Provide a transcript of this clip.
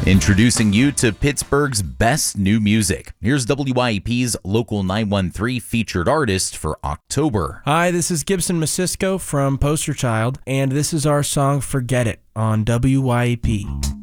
Introducing you to Pittsburgh's best new music. Here's WYEP's Local 913 featured artist for October. Hi, this is Gibson Masisko from Poster Child, and this is our song Forget It on WYEP.